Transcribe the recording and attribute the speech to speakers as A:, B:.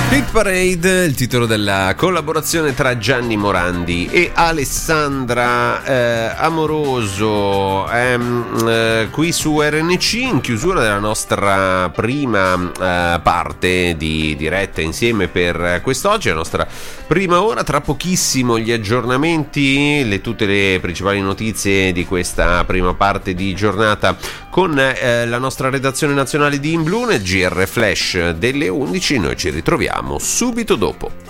A: Hit Parade, il titolo della collaborazione tra Gianni Morandi e Alessandra Amoroso, qui su RNC, in chiusura della nostra prima parte di diretta insieme per quest'oggi, la nostra prima ora. Tra pochissimo gli aggiornamenti, tutte le principali notizie di questa prima parte di giornata con la nostra redazione nazionale di In Blu nel GR Flash delle 11. Noi ci ritroviamo subito dopo.